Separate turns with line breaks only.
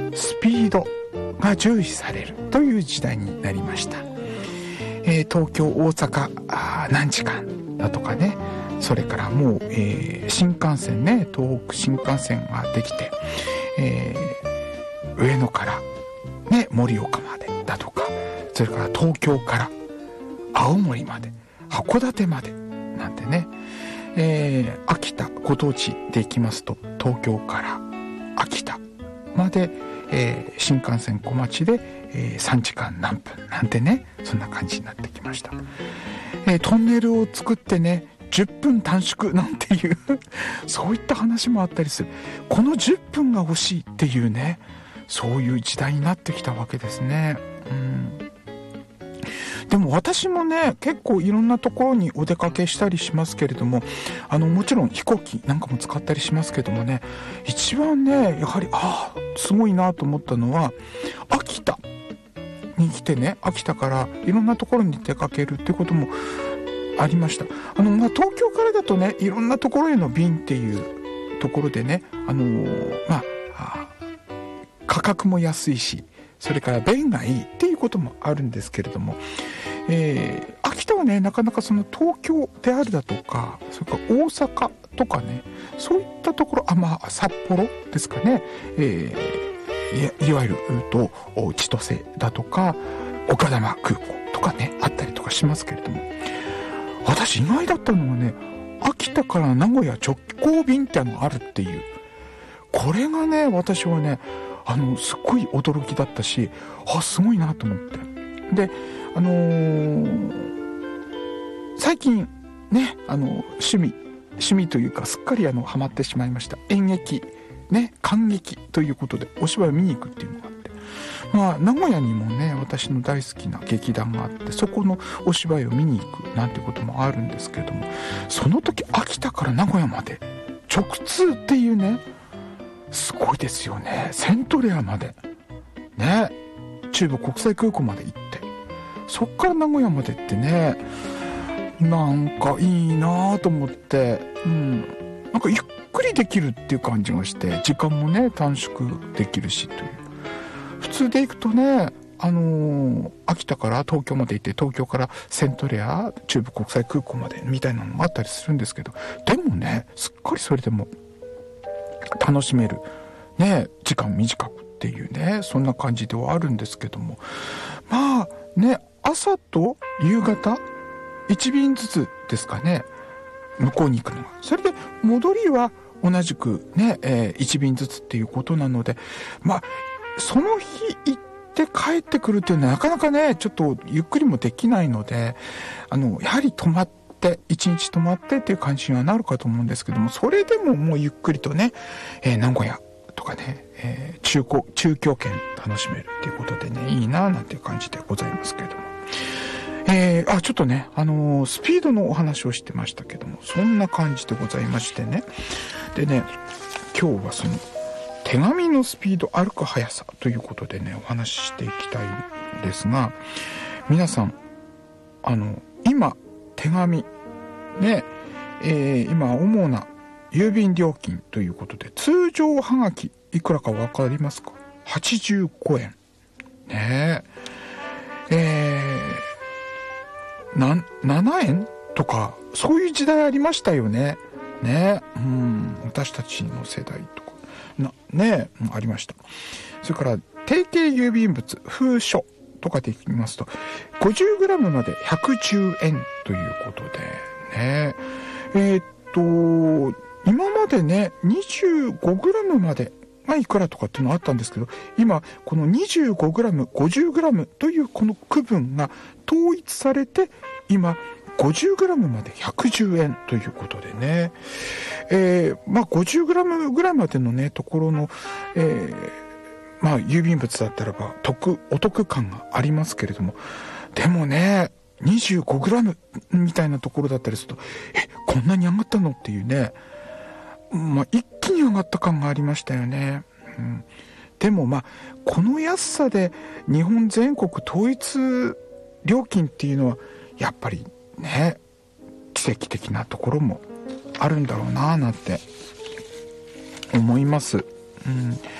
スピードが重視されるという時代になりました。東京大阪何時間だとかね、それからもう、新幹線ね、東北新幹線ができて、上野からね盛岡までだとか、それから東京から青森まで、函館までなんてね、秋田ご当地で行きますと東京から秋田まで、新幹線小町で、3時間何分なんてね、そんな感じになってきました。トンネルを作ってね10分短縮なんていうそういった話もあったりする。この10分が欲しいっていうね、そういう時代になってきたわけですね。でも私もね結構いろんなところにお出かけしたりしますけれども、もちろん飛行機なんかも使ったりしますけどもね、一番ねやはりすごいなと思ったのは秋田に来てね、秋田からいろんなところに出かけるっていうこともありました。東京からだとねいろんなところへの便っていうところでね、価格も安いし、それから便がいいっていうこともあるんですけれども、秋田はねなかなかその東京であるだとか、それから大阪とかね、そういったところ、札幌ですかね、いわゆる千歳だとか丘珠空港とかねあったりとかしますけれども、私意外だったのはね、秋田から名古屋直行便ってあるっていう、これがね私はねすっごい驚きだったし、すごいなと思って。で最近ね趣味というかすっかりハマってしまいました。演劇ね、観劇ということでお芝居を見に行くっていうのがあって、名古屋にもね私の大好きな劇団があって、そこのお芝居を見に行くなんてこともあるんですけれども、その時秋田から名古屋まで直通っていうね、すごいですよね。セントレアまでね、中部国際空港まで行って、そっから名古屋までってね、なんかいいなと思って、なんかゆっくりできるっていう感じがして、時間もね短縮できるしという。普通で行くとね秋田から東京まで行って、東京からセントレア中部国際空港までみたいなのもあったりするんですけど、でもねすっかりそれでも楽しめるね、時間短くっていうね、そんな感じではあるんですけども、朝と夕方1便ずつですかね、向こうに行くのが。それで戻りは同じくね、1便ずつっていうことなので、その日行って帰ってくるっていうのはなかなかねちょっとゆっくりもできないので、やはり泊まって1日泊まってっていう感じにはなるかと思うんですけども、それでももうゆっくりとね、名古屋とかね、中京圏楽しめるっていうことでね、いいななんていう感じでございますけれども、ちょっとねスピードのお話をしてましたけども、そんな感じでございましてね。でね、今日はその手紙のスピード、歩く速さということでねお話ししていきたいんですが、皆さん今手紙ね、今主な郵便料金ということで、通常はがきいくらか分かりますか？85円ね7円とかそういう時代ありましたよね。私たちの世代とかありました。それから定型郵便物封書とかでいきますと 50g まで110円ということでね、今までね 25g までがいくらとかっていうのあったんですけど、今この 25g、50g というこの区分が統一されて、今50g まで110円ということでね、50g ぐらいまでのねところの、郵便物だったらばお得感がありますけれども、でもね 25g みたいなところだったりすると、こんなに上がったのっていうね、一気に上がった感がありましたよね。でもこの安さで日本全国統一料金っていうのはやっぱりね奇跡的なところもあるんだろうななんて思います。